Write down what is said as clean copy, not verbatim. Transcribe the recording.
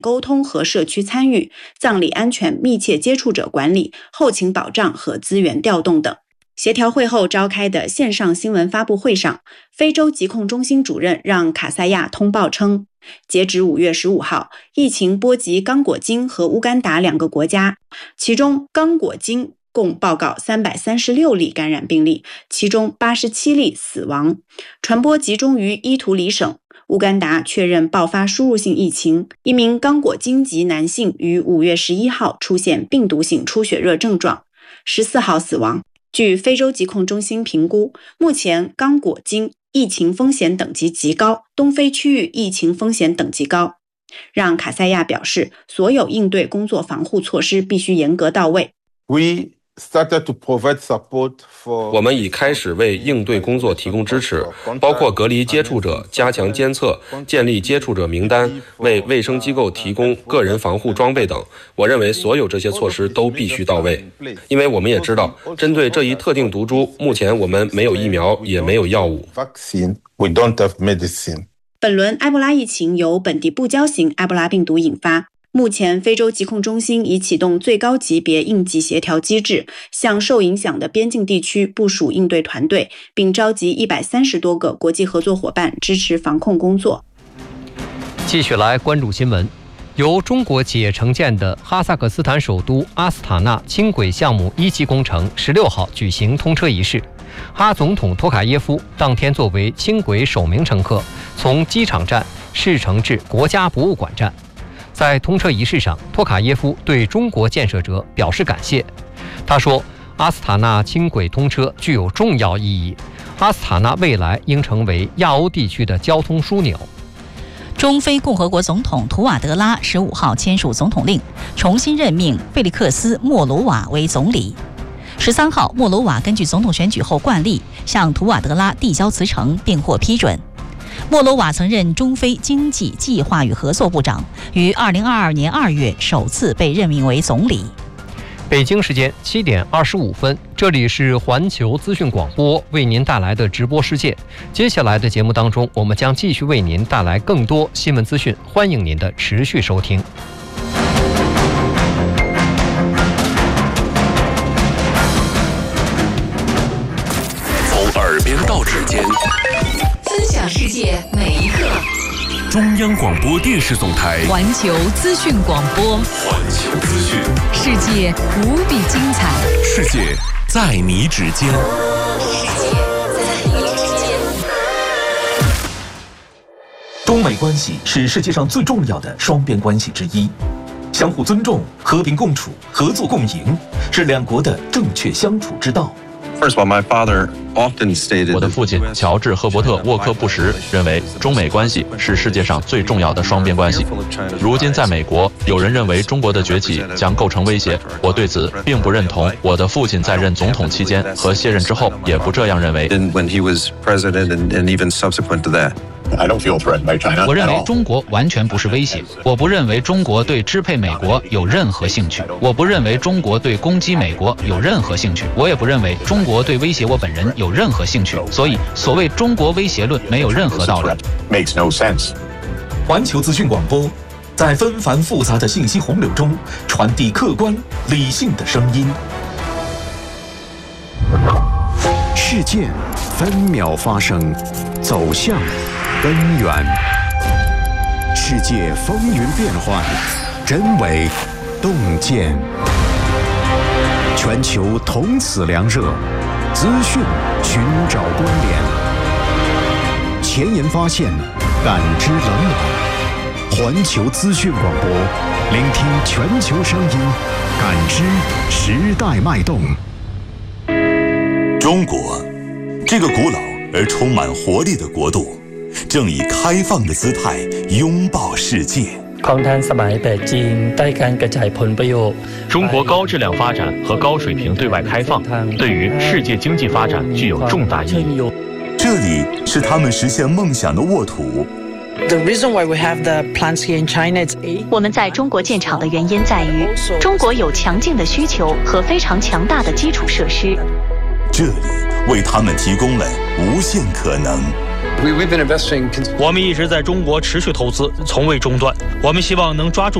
沟通和社区参与、葬礼安全密切接触者管理、后勤保障和资源调动等。协调会后召开的线上新闻发布会上，非洲疾控中心主任让卡塞亚通报称，截止5月15号，疫情波及刚果金和乌干达2个国家，其中刚果金共报告336例感染病例，其中87例死亡，传播集中于伊图里省。乌干达确认爆发输入性疫情，一名刚果金籍男性于5月11号出现病毒性出血热症状，14号死亡。据非洲疾控中心评估，目前刚果金疫情风险等级极高，东非区域疫情风险等级高。让卡塞亚表示，所有应对工作防护措施必须严格到位。 我们已开始为应对工作提供支持，包括隔离接触者、加强监测、建立接触者名单、为卫生机构提供个人防护装备等。我认为所有这些措施都必须到位，因为我们也知道，针对这一特定毒株，目前我们没有疫苗，也没有药物。 本轮埃博拉疫情由本地不交型埃博拉病毒引发。目前非洲疾控中心已启动最高级别应急协调机制，向受影响的边境地区部署应对团队，并召集130多个国际合作伙伴支持防控工作。 继续来关注新闻。由中国企业承建的哈萨克斯坦首都阿斯塔纳轻轨项目1期工程16号举行通车仪式，哈总统托卡耶夫当天作为轻轨首名乘客从机场站试乘至国家博物馆站。在通车仪式上，托卡耶夫对中国建设者表示感谢。他说，阿斯塔纳轻轨通车具有重要意义，阿斯塔纳未来应成为亚欧地区的交通枢纽。 中非共和国总统图瓦德拉15号签署总统令，重新任命费利克斯·莫鲁瓦为总理。13号，莫鲁瓦根据总统选举后惯例向图瓦德拉递交辞呈，并获批准。莫鲁瓦曾任中非经济计划与合作部长，于2022年2月首次被任命为总理。 北京时间7点25分，这里是环球资讯广播为您带来的直播世界。接下来的节目当中，我们将继续为您带来更多新闻资讯，欢迎您的持续收听。 从耳边到指尖， 分享世界每一刻。 中央广播电视总台环球资讯广播， 环球资讯， 世界无比精彩， 世界在你指尖， 世界在你指尖。 中美关系是世界上最重要的双边关系之一，相互尊重、和平共处、合作共赢是两国的正确相处之道。 我的父亲乔治·赫伯特·沃克·布什认为，中美关系是世界上最重要的双边关系。如今在美国，有人认为中国的崛起将构成威胁，我对此并不认同。我的父亲在任总统期间和卸任之后也不这样认为。 我认为中国完全不是威胁，我不认为中国对支配美国有任何兴趣，我不认为中国对攻击美国有任何兴趣，我也不认为中国对威胁我本人有任何兴趣，所以所谓中国威胁论没有任何道理。 环球资讯广播在纷繁复杂的信息洪流中传递客观理性的声音。 事件分秒发生，走向根源。世界风云变幻，真伪洞见。全球同此凉热，资讯寻找关联，前沿发现，感知冷暖。环球资讯广播，聆听全球声音，感知时代脉动。 中国，这个古老而充满活力的国度，正以开放的姿态拥抱世界。 中国高质量发展和高水平对外开放，对于世界经济发展具有重大意义。 这里是他们实现梦想的沃土。 我们在中国建厂的原因在于，中国有强劲的需求和非常强大的基础设施。 这里为他们提供了无限可能。 我们一直在中国持续投资，从未中断。我们希望能抓住